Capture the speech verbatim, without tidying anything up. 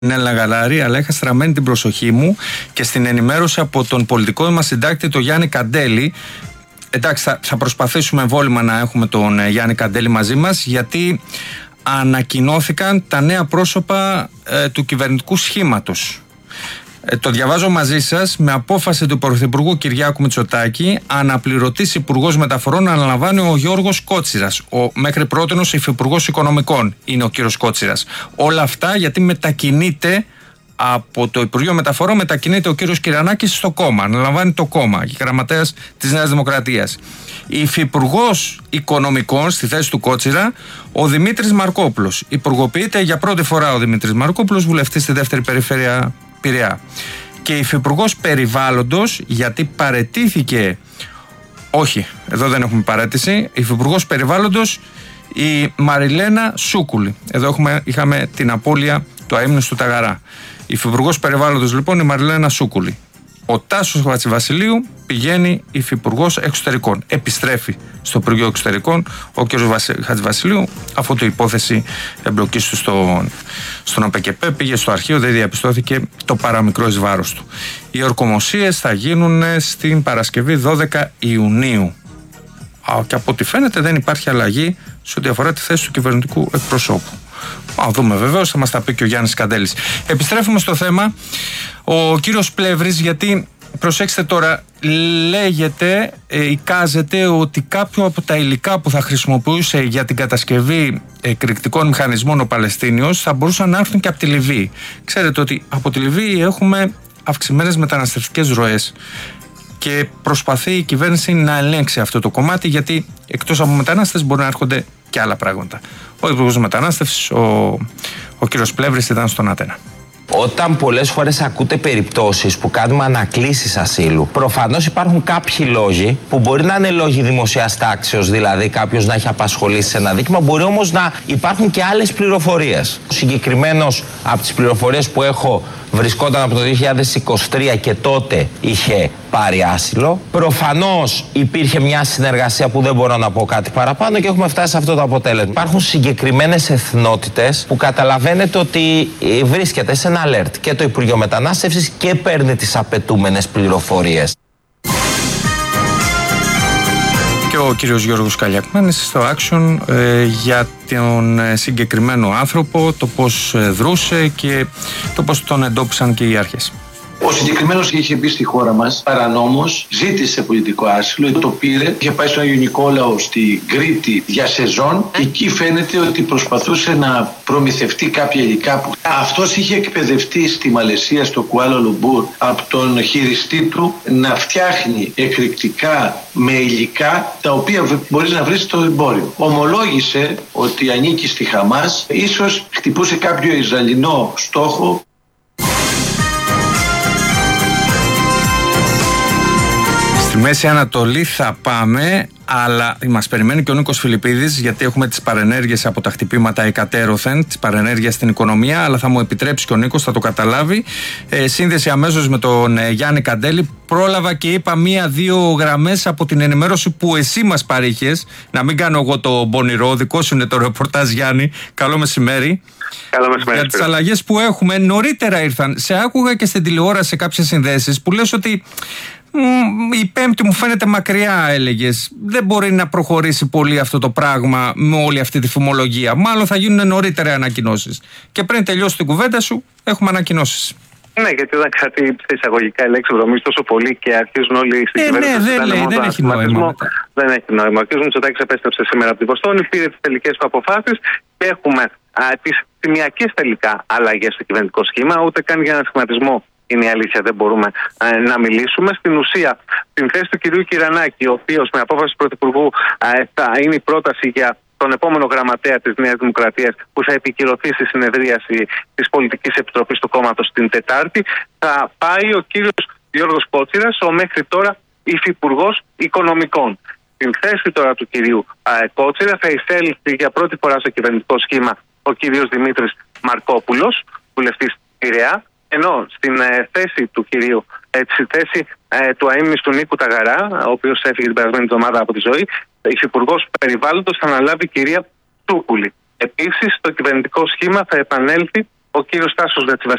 Νέλα Γαλάρη, αλλά είχα στραμμένη την προσοχή μου και στην ενημέρωση από τον πολιτικό μας συντάκτη, τον Γιάννη Καντέλη. Εντάξει, θα, θα προσπαθήσουμε εμβόλυμα να έχουμε τον Γιάννη Καντέλη μαζί μας, γιατί ανακοινώθηκαν τα νέα πρόσωπα ε, του κυβερνητικού σχήματος. Ε, το διαβάζω μαζί σας. Με απόφαση του Πρωθυπουργού Κυριάκου Μητσοτάκη, αναπληρωτής Υπουργός Μεταφορών αναλαμβάνει ο Γιώργος Κότσιρας. Ο μέχρι πρότινος Υφυπουργός Οικονομικών είναι ο κύριος Κότσιρας. Όλα αυτά γιατί μετακινείται από το Υπουργείο Μεταφορών, μετακινείται ο κύριος Κυρανάκης στο κόμμα. Αναλαμβάνει το κόμμα και γραμματέας της Νέας Δημοκρατίας. Υφυπουργός Οικονομικών στη θέση του Κότσιρα, ο Δημήτρης Μαρκόπουλος. Υπουργοποιείται για πρώτη φορά ο Δημήτρης Μαρκόπουλος, βουλευτής στη δεύτερη περιφέρεια Πειραιά. Και υφυπουργός Περιβάλλοντος, γιατί παραιτήθηκε, όχι, εδώ δεν έχουμε παρέτηση, υφυπουργός Περιβάλλοντος η Μαριλένα Σούκουλη. Εδώ έχουμε, είχαμε την απώλεια του αείμνηστου του Ταγαρά. Υφυπουργός Περιβάλλοντος λοιπόν η Μαριλένα Σούκουλη. Ο Τάσος Χατζηβασιλείου πηγαίνει υφυπουργός Εξωτερικών. Επιστρέφει στο Υπουργείο Εξωτερικών ο κ. Χατζηβασιλείου, αφού το υπόθεση εμπλοκής του στον, στον ΟΠΕΚΕΠΕ πήγε στο αρχείο, δεν διαπιστώθηκε το παραμικρό εις βάρος του. Οι ορκομοσίες θα γίνουν στην Παρασκευή δώδεκα Ιουνίου. Α, και από ό,τι φαίνεται δεν υπάρχει αλλαγή σε ό,τι αφορά τη θέση του κυβερνητικού εκπροσώπου. Α, δούμε βεβαίως, θα μας τα πει και ο Γιάννης Καντέλης. Επιστρέφουμε στο θέμα. Ο κύριος Πλεύρης, γιατί προσέξτε τώρα, λέγεται, ε, εικάζεται ότι κάποιο από τα υλικά που θα χρησιμοποιούσε για την κατασκευή εκρηκτικών μηχανισμών ο Παλαιστίνιος θα μπορούσαν να έρθουν και από τη Λιβύη. Ξέρετε ότι από τη Λιβύη έχουμε αυξημένες μεταναστευτικές ροές και προσπαθεί η κυβέρνηση να ελέγξει αυτό το κομμάτι, γιατί εκτός από μετανάστες μπορεί να έρχονται και άλλα πράγματα. Ο Υπουργός Μετανάστευσης, ο, ο κύριος Πλεύρης, ήταν στον Άτενα. Όταν πολλές φορές ακούτε περιπτώσεις που κάνουμε ανακλήσεις ασύλου, προφανώς υπάρχουν κάποιοι λόγοι που μπορεί να είναι λόγοι δημοσίας τάξεως, δηλαδή κάποιος να έχει απασχολήσει σε ένα δίκημα, μπορεί όμως να υπάρχουν και άλλες πληροφορίες. Συγκεκριμένως από τις πληροφορίες που έχω, βρισκόταν από το δύο χιλιάδες είκοσι τρία και τότε είχε πάρει άσυλο. Προφανώς υπήρχε μια συνεργασία που δεν μπορώ να πω κάτι παραπάνω και έχουμε φτάσει σε αυτό το αποτέλεσμα. Υπάρχουν συγκεκριμένες εθνότητες που καταλαβαίνετε ότι βρίσκεται σε ένα alert και το Υπουργείο Μετανάστευσης και παίρνει τις απαιτούμενες πληροφορίες. Και ο κύριος Γιώργος Καλιακμάνης στο Action ε, για τον ε, συγκεκριμένο άνθρωπο, το πώς ε, δρούσε και το πώς τον εντόπισαν και οι αρχές. Ο συγκεκριμένος είχε μπει στη χώρα μας παρανόμως, ζήτησε πολιτικό άσυλο, το πήρε, είχε πάει στον Άγιο Νικόλαο στη Κρήτη για σεζόν και εκεί φαίνεται ότι προσπαθούσε να προμηθευτεί κάποια υλικά που... Αυτός είχε εκπαιδευτεί στη Μαλαισία, στο Κουάλα Λουμπούρ, από τον χειριστή του να φτιάχνει εκρηκτικά με υλικά τα οποία μπορείς να βρεις στο εμπόριο. Ομολόγησε ότι ανήκει στη Χαμάς, ίσως χτυπούσε κάποιο Ισραηλινό στόχο. Στη Μέση Ανατολή θα πάμε, αλλά μας περιμένει και ο Νίκος Φιλιππίδης, γιατί έχουμε τις παρενέργειες από τα χτυπήματα εκατέρωθεν, τις παρενέργειες στην οικονομία, αλλά θα μου επιτρέψει και ο Νίκος, θα το καταλάβει. Ε, σύνδεση αμέσως με τον ε, Γιάννη Καντέλη. Πρόλαβα και είπα μία-δύο γραμμές από την ενημέρωση που εσύ μας παρήχες. Να μην κάνω εγώ το πονηρό, δικό σου είναι το ρεπορτάζ, Γιάννη. Καλό μεσημέρι. Καλό μεσημέρι. Για τις αλλαγές που έχουμε, νωρίτερα ήρθαν. Σε άκουγα και στην τηλεόραση σε κάποιες συνδέσεις που λες ότι η Πέμπτη μου φαίνεται μακριά, έλεγες. Δεν μπορεί να προχωρήσει πολύ αυτό το πράγμα με όλη αυτή τη φημολογία. Μάλλον θα γίνουν νωρίτερα ανακοινώσεις. Και πριν τελειώσει την κουβέντα σου, έχουμε ανακοινώσεις. Ναι, γιατί όταν κάτι σε εισαγωγικά η λέξη βρωμίζει τόσο πολύ και αρχίζουν όλοι στην ε, κυβέρνηση. Ναι, δεν, λέει, δεν έχει νόημα. Δεν έχει νόημα. Ο κ. Μητσοτάκης επέστρεψε σήμερα από την Βοστόνη, πήρε τις τελικές του αποφάσεις και έχουμε α, τις τιμιακές τελικά αλλαγές στο κυβερνητικό σχήμα. Ούτε καν για ένα σχηματισμό, είναι η αλήθεια, δεν μπορούμε ε, να μιλήσουμε. Στην ουσία, την θέση του κυρίου Κυρανάκη, ο οποίος με απόφαση του Πρωθυπουργού ε, θα είναι η πρόταση για τον επόμενο γραμματέα της Νέας Δημοκρατίας που θα επικυρωθεί στη συνεδρίαση της Πολιτικής Επιτροπής του κόμματος την Τετάρτη, θα πάει ο κύριος Γιώργος Κότσιρας, ο μέχρι τώρα υφυπουργός Οικονομικών. Στην θέση τώρα του κυρίου ε, Κότσιρα θα εισέλθει για πρώτη φορά στο κυβερνητικό σχήμα ο κύριος Δημήτρης Μαρκόπουλος, βουλευτής Πειραιά, ενώ στην ε, θέση του κυρίου, ε, στη θέση ε, του αείμνηστου Νίκου Ταγαρά, ο οποίος έφυγε την περασμένη εβδομάδα από τη ζωή, υφυπουργός Περιβάλλοντος θα αναλάβει η κυρία Σούκουλη. Επίσης, στο κυβερνητικό σχήμα θα επανέλθει ο κύριος Τάσος Νετσιβασίλης